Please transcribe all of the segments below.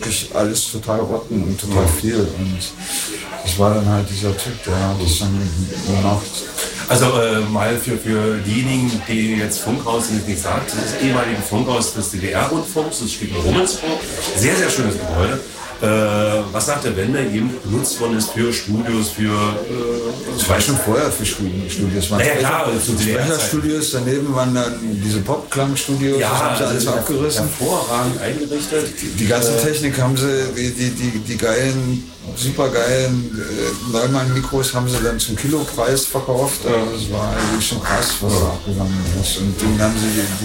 alles total rotten und total viel. Und das war dann halt dieser Typ, der hat das dann gemacht. Also mal für diejenigen, die jetzt Funkhaus nicht sagt, das ist ehemalige Funkhaus des DDR-Rundfunks, das steht in Rummelsburg. Sehr, sehr schönes Gebäude. Was nach der Wende eben benutzt worden ist für Studios, das war schon vorher für Studios. Naja, klar, Sprecherstudios, daneben waren dann diese Pop-Klang-Studios, ja, das haben sie alles abgerissen. Hervorragend eingerichtet. Die ganze Technik haben sie, die geilen, supergeilen Neumann-Mikros haben sie dann zum Kilopreis verkauft. Also das war eigentlich schon krass, was da abgegangen ist. Und dann haben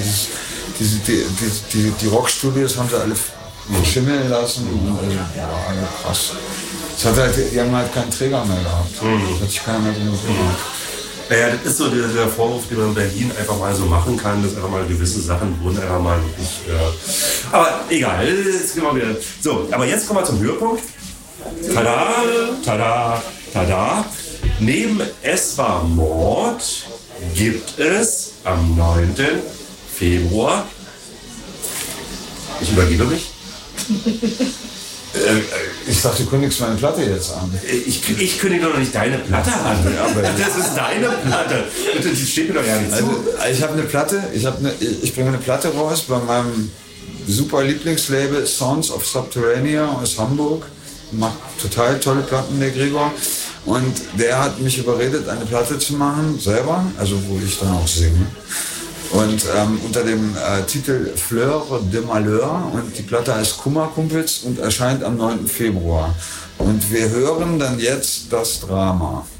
sie die Rockstudios haben sie alle schimmeln lassen. Also, ja, krass. Die haben halt keinen Träger mehr gehabt. Das hat sich keiner mehr drum gekümmert. Naja, das ist so der Vorwurf, den man in Berlin einfach mal so machen kann, dass einfach mal gewisse Sachen wurden einfach mal wirklich. Aber egal, jetzt gehen wir wieder. So, aber jetzt kommen wir zum Höhepunkt. Tada, tada, tada. Neben Es war Mord gibt es am 9. Februar. Ich übergebe mich. Ich dachte, du kündigst meine Platte jetzt an. Ich kündige doch noch nicht deine Platte an. Aber das ist deine Platte. Die steht mir doch ja nicht zu. Ich habe eine Platte, ich bringe eine Platte raus bei meinem super Lieblingslabel Sounds of Subterranea aus Hamburg. Macht total tolle Platten, der Gregor. Und der hat mich überredet, eine Platte zu machen, selber, also wo ich dann auch singe. Und unter dem Titel Fleur de Malheur, und die Platte heißt Kummerkumpels und erscheint am 9. Februar. Und wir hören dann jetzt das Drama.